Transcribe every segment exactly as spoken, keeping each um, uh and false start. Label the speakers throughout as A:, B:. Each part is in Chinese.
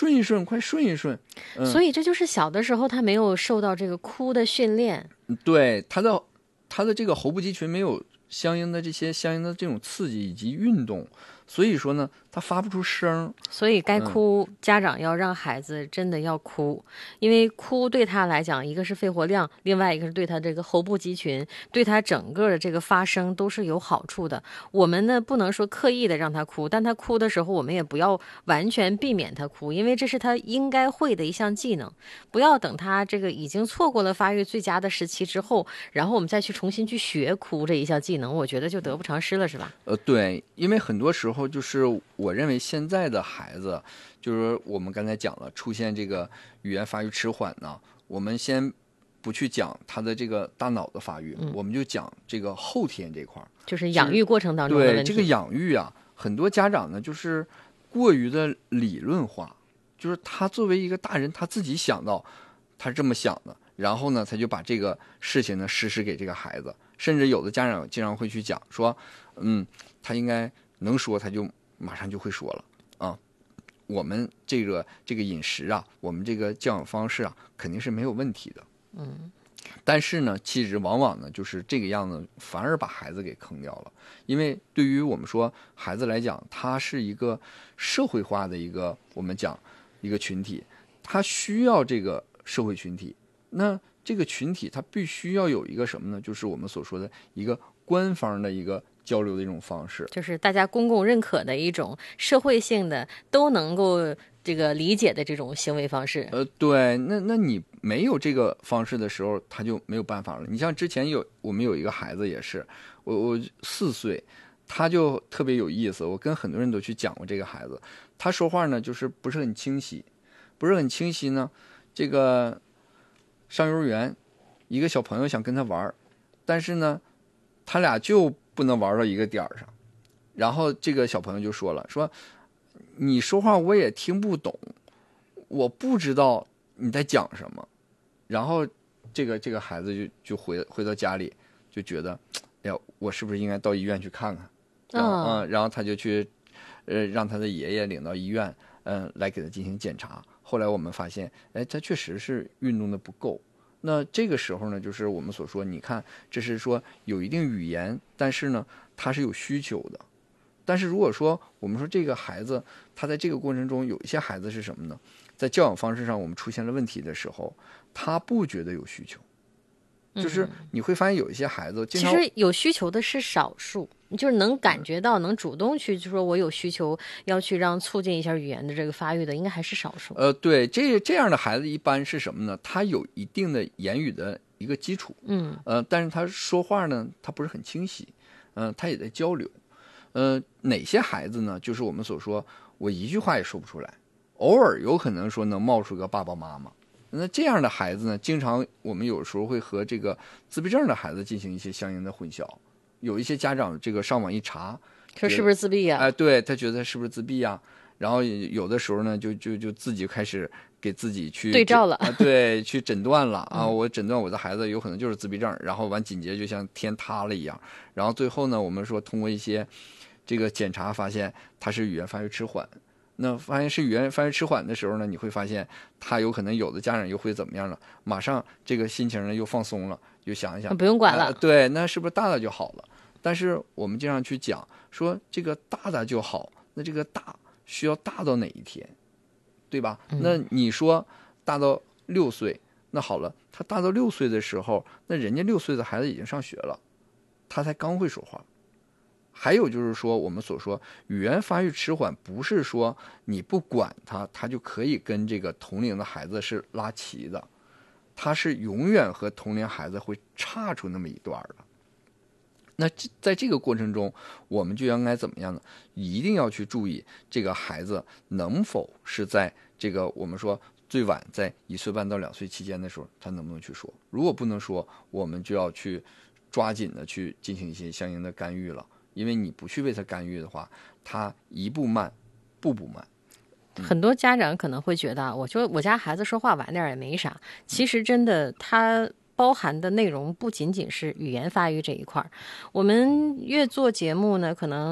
A: 顺一顺，快顺一顺。
B: 嗯、所以这就是小的时候他没有受到这个哭的训练，
A: 对他的他的这个喉部肌群没有相应的这些相应的这种刺激以及运动，所以说呢，他发不出声。
B: 所以该哭、嗯、家长要让孩子真的要哭，因为哭对他来讲，一个是肺活量，另外一个是对他这个喉部肌群，对他整个的这个发声都是有好处的。我们呢不能说刻意的让他哭，但他哭的时候，我们也不要完全避免他哭，因为这是他应该会的一项技能。不要等他这个已经错过了发育最佳的时期之后，然后我们再去重新去学哭这一项技能，我觉得就得不偿失了，是吧？
A: 呃，对，因为很多时候就是我认为现在的孩子，就是我们刚才讲了，出现这个语言发育迟缓呢，我们先不去讲他的这个大脑的发育，嗯、我们就讲这个后天这块，
B: 就是养育过程当中的问题。
A: 对这个养育啊，很多家长呢就是过于的理论化，就是他作为一个大人，他自己想到他是这么想的，然后呢，他就把这个事情呢实施给这个孩子，甚至有的家长经常会去讲说，嗯，他应该能说，他就马上就会说了啊。我们这个这个饮食啊，我们这个教养方式啊，肯定是没有问题的。
B: 嗯，
A: 但是呢，其实往往呢，就是这个样子，反而把孩子给坑掉了。因为对于我们说孩子来讲，他是一个社会化的一个我们讲一个群体，他需要这个社会群体。那这个群体他必须要有一个什么呢？就是我们所说的一个官方的一个交流的一种方式，
B: 就是大家公共认可的一种社会性的都能够这个理解的这种行为方式。
A: 呃，对，那那你没有这个方式的时候，他就没有办法了。你像之前有我们有一个孩子也是，我我四岁，他就特别有意思。我跟很多人都去讲过这个孩子，他说话呢就是不是很清晰，不是很清晰呢。这个上幼儿园，一个小朋友想跟他玩，但是呢，他俩就不能玩到一个点上。然后这个小朋友就说了，说你说话我也听不懂，我不知道你在讲什么。然后这个这个孩子就就回回到家里，就觉得，哎呀，我是不是应该到医院去看看？然后、
B: 哦、
A: 嗯，然后他就去，呃，让他的爷爷领到医院，嗯、呃，来给他进行检查。后来我们发现，哎，他确实是运动的不够。那这个时候呢，就是我们所说，你看，这是说有一定语言，但是呢，他是有需求的。但是如果说我们说这个孩子，他在这个过程中有一些孩子是什么呢？在教养方式上我们出现了问题的时候，他不觉得有需求，就是你会发现有一些孩子经常，
B: 其实有需求的是少数，就是能感觉到、能主动去就说我有需求要去让促进一下语言的这个发育的，应该还是少数。
A: 呃，对，这这样的孩子一般是什么呢？他有一定的言语的一个基础，
B: 嗯，
A: 呃，但是他说话呢，他不是很清晰，嗯、呃，他也在交流。呃，哪些孩子呢？就是我们所说，我一句话也说不出来，偶尔有可能说能冒出个爸爸妈妈。那这样的孩子呢，经常我们有时候会和这个自闭症的孩子进行一些相应的混淆。有一些家长这个上网一查，
B: 说是不是自闭呀、啊？
A: 哎、呃，对，他觉得是不是自闭呀、啊？然后有的时候呢，就就就自己开始给自己去
B: 对照了，
A: 啊，对，去诊断了啊，我诊断我的孩子有可能就是自闭症，然后完紧接着就像天塌了一样。然后最后呢，我们说通过一些这个检查发现他是语言发育迟缓。那发现是语言发育迟缓的时候呢，你会发现他有可能有的家长又会怎么样了？马上这个心情呢又放松了，就想一想，
B: 不用管了、
A: 呃。对，那是不是大大就好了？但是我们经常去讲说这个大大就好，那这个大需要大到哪一天，对吧？
B: 嗯、
A: 那你说大到六岁，那好了，他大到六岁的时候，那人家六岁的孩子已经上学了，他才刚会说话。还有就是说，我们所说语言发育迟缓，不是说你不管他，他就可以跟这个同龄的孩子是拉齐的，他是永远和同龄孩子会差出那么一段的。那在这个过程中，我们就应该怎么样呢？一定要去注意这个孩子能否是在这个我们说最晚在一岁半到两岁期间的时候，他能不能去说？如果不能说，我们就要去抓紧的去进行一些相应的干预了。因为你不去为他干预的话，他一步慢，步步慢。
B: 嗯、很多家长可能会觉得，我说我家孩子说话晚点也没啥，其实真的他包含的内容不仅仅是语言发育这一块。我们越做节目呢，可能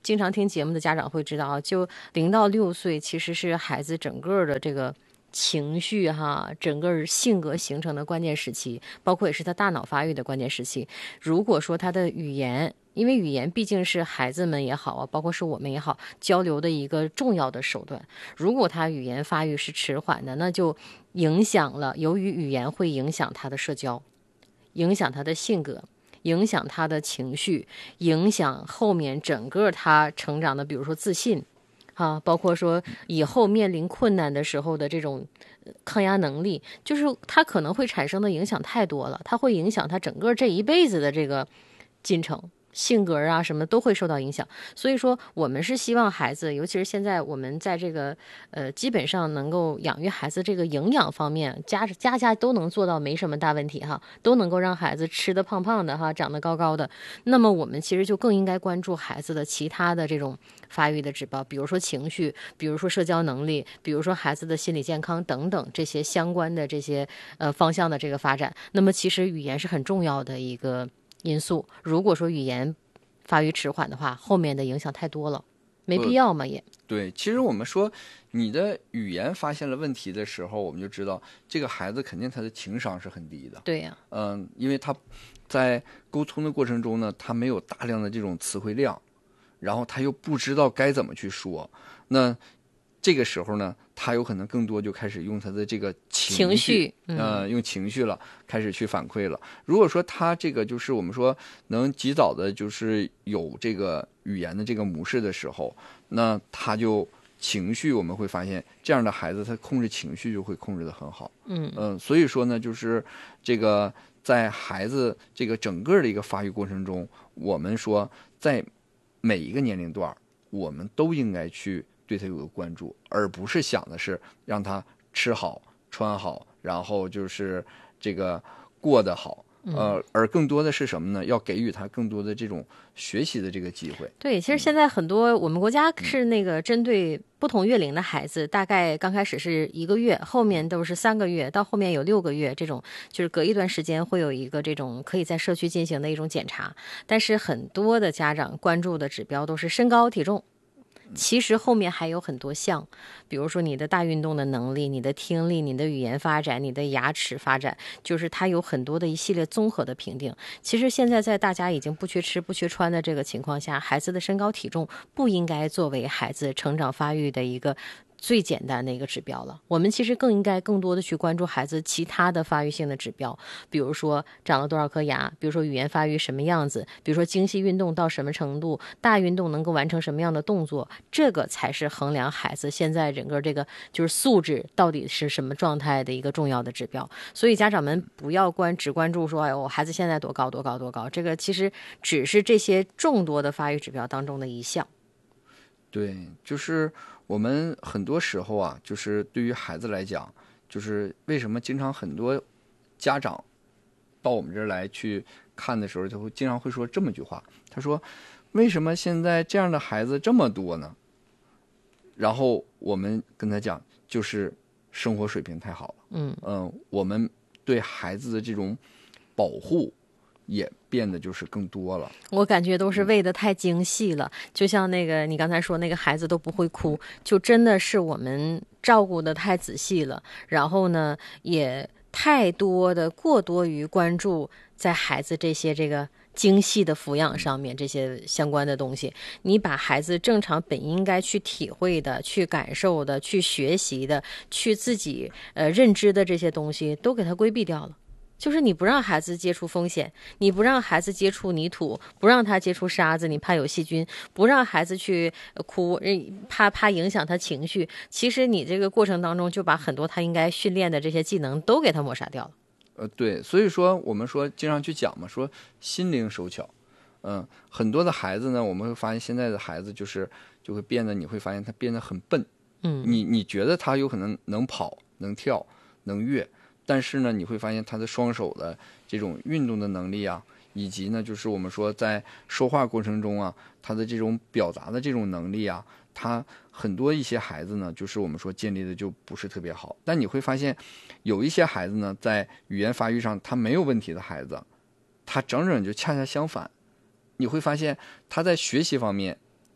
B: 经常听节目的家长会知道啊，就零到六岁其实是孩子整个的这个情绪哈，整个性格形成的关键时期，包括也是他大脑发育的关键时期。如果说他的语言，因为语言毕竟是孩子们也好啊，包括是我们也好，交流的一个重要的手段。如果他语言发育是迟缓的，那就影响了，由于语言会影响他的社交，影响他的性格，影响他的情绪，影响后面整个他成长的，比如说自信啊，包括说以后面临困难的时候的这种抗压能力，就是他可能会产生的影响太多了，他会影响他整个这一辈子的这个进程。性格啊什么都会受到影响，所以说我们是希望孩子，尤其是现在我们在这个呃基本上能够养育孩子这个营养方面，家家家都能做到没什么大问题哈，都能够让孩子吃得胖胖的哈，长得高高的。那么我们其实就更应该关注孩子的其他的这种发育的指标，比如说情绪，比如说社交能力，比如说孩子的心理健康等等这些相关的这些呃方向的这个发展。那么其实语言是很重要的一个因素，如果说语言发育迟缓的话，后面的影响太多了，没必要嘛也。
A: 对，其实我们说你的语言发现了问题的时候，我们就知道这个孩子肯定他的情商是很低的。
B: 对呀、
A: 啊，嗯，因为他在沟通的过程中呢，他没有大量的这种词汇量，然后他又不知道该怎么去说，那这个时候呢，他有可能更多就开始用他的这个情绪，
B: 情绪嗯、
A: 呃，用情绪了，开始去反馈了。如果说他这个就是我们说能及早的，就是有这个语言的这个模式的时候，那他就情绪，我们会发现这样的孩子，他控制情绪就会控制得很好。
B: 嗯
A: 嗯、呃，所以说呢，就是这个在孩子这个整个的一个发育过程中，我们说在每一个年龄段，我们都应该去对他有个关注，而不是想的是让他吃好穿好，然后就是这个过得好，呃，而更多的是什么呢？要给予他更多的这种学习的这个机会。
B: 对，其实现在很多我们国家是那个针对不同月龄的孩子，大概刚开始是一个月，后面都是三个月，到后面有六个月，这种就是隔一段时间会有一个这种可以在社区进行的一种检查。但是很多的家长关注的指标都是身高体重。其实后面还有很多项，比如说你的大运动的能力、你的听力、你的语言发展、你的牙齿发展，就是它有很多的一系列综合的评定。其实现在在大家已经不缺吃不缺穿的这个情况下，孩子的身高体重不应该作为孩子成长发育的一个最简单的一个指标了。我们其实更应该更多的去关注孩子其他的发育性的指标，比如说长了多少颗牙，比如说语言发育什么样子，比如说精细运动到什么程度，大运动能够完成什么样的动作，这个才是衡量孩子现在整个这个就是素质到底是什么状态的一个重要的指标。所以家长们不要关只关注说，哎，我孩子现在多高多高多高，这个其实只是这些众多的发育指标当中的一项。
A: 对，就是我们很多时候啊，就是对于孩子来讲，就是为什么经常很多家长到我们这儿来去看的时候，他会经常会说这么句话，他说为什么现在这样的孩子这么多呢？然后我们跟他讲，就是生活水平太好了。
B: 嗯
A: 嗯、呃，我们对孩子的这种保护也变得就是更多了。
B: 我感觉都是喂得太精细了，就像那个你刚才说那个孩子都不会哭，就真的是我们照顾得太仔细了，然后呢也太多的过多于关注在孩子这些这个精细的抚养上面，这些相关的东西，你把孩子正常本应该去体会的、去感受的、去学习的、去自己呃认知的这些东西都给他规避掉了。就是你不让孩子接触风险，你不让孩子接触泥土，不让他接触沙子，你怕有细菌，不让孩子去哭，怕怕影响他情绪。其实你这个过程当中就把很多他应该训练的这些技能都给他抹杀掉了。
A: 呃，对，所以说我们说经常去讲嘛，说心灵手巧。嗯，很多的孩子呢，我们会发现现在的孩子就是就会变得，你会发现他变得很笨。
B: 嗯，
A: 你你觉得他有可能能跑、能跳、能跃。但是呢，你会发现他的双手的这种运动的能力啊，以及呢，就是我们说在说话过程中啊，他的这种表达的这种能力啊，他很多一些孩子呢，就是我们说建立的就不是特别好。但你会发现，有一些孩子呢，在语言发育上他没有问题的孩子，他整整就恰恰相反。你会发现他在学习方面，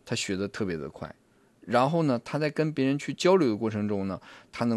A: 他学的特别的快。然后呢，他在跟别人去交流的过程中呢，他能